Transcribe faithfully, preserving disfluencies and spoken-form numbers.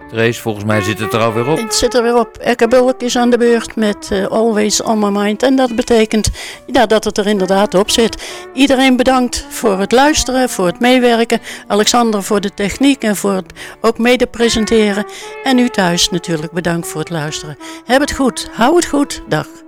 Trace, volgens mij zit het er alweer op. Het zit er weer op. Eke Bulk is aan de beurt met uh, Always on My Mind. En dat betekent ja, dat het er inderdaad op zit. Iedereen bedankt voor het luisteren, voor het meewerken. Alexander voor de techniek en voor het ook mede presenteren. En u thuis natuurlijk bedankt voor het luisteren. Heb het goed. Hou het goed. Dag.